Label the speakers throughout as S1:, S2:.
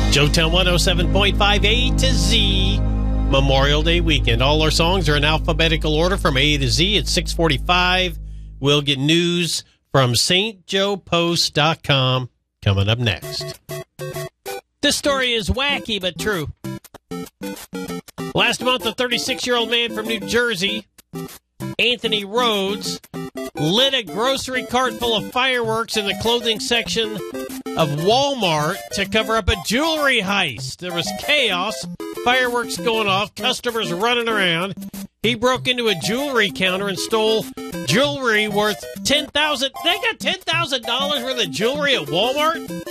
S1: Joetown 107.5 A to Z Memorial Day weekend. All our songs are in alphabetical order from A to Z at 6:45. We'll get news from stjoepost.com coming up next. This story is wacky but true. Last month, a 36-year-old man from New Jersey, Anthony Rhodes, lit a grocery cart full of fireworks in the clothing section of Walmart to cover up a jewelry heist. There was chaos, fireworks going off, customers running around. He broke into a jewelry counter and stole jewelry worth $10,000. They got $10,000 worth of jewelry at Walmart?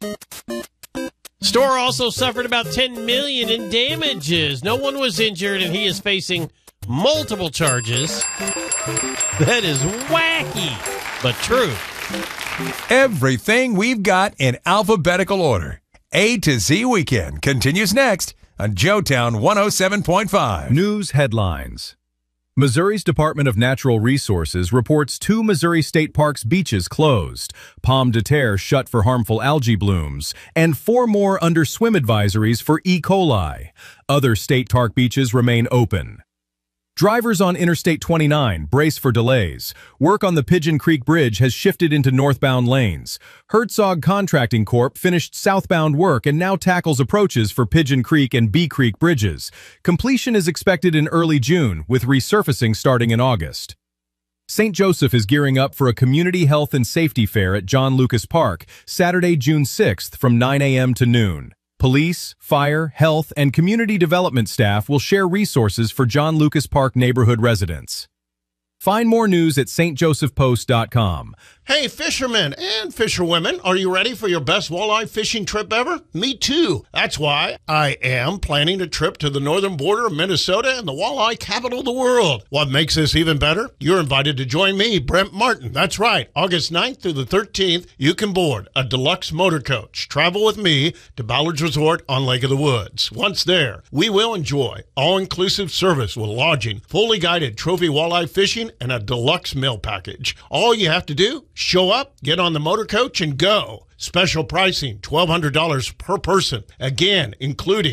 S1: Store also suffered about $10 million in damages. No one was injured, and he is facing multiple charges. That is wacky, but true.
S2: Everything we've got in alphabetical order. A to Z Weekend continues next on Joetown 107.5.
S3: News headlines. Missouri's Department of Natural Resources reports 2 Missouri state parks' beaches closed, Pomme de Terre shut for harmful algae blooms, and 4 more under swim advisories for E. coli. Other state park beaches remain open. Drivers on Interstate 29 brace for delays. Work on the Pigeon Creek Bridge has shifted into northbound lanes. Herzog Contracting Corp. finished southbound work and now tackles approaches for Pigeon Creek and Bee Creek bridges. Completion is expected in early June, with resurfacing starting in August. St. Joseph is gearing up for a community health and safety fair at John Lucas Park, Saturday, June 6th from 9 a.m. to noon. Police, fire, health, and community development staff will share resources for John Lucas Park neighborhood residents. Find more news at stjosephpost.com.
S4: Hey, fishermen and fisherwomen, are you ready for your best walleye fishing trip ever? Me too. That's why I am planning a trip to the northern border of Minnesota and the walleye capital of the world. What makes this even better? You're invited to join me, Brent Martin. That's right. August 9th through the 13th, you can board a deluxe motor coach. Travel with me to Ballard's Resort on Lake of the Woods. Once there, we will enjoy all-inclusive service with lodging, fully guided trophy walleye fishing, and a deluxe meal package. All you have to do, show up, get on the motor coach, and go. Special pricing, $1,200 per person. Again, including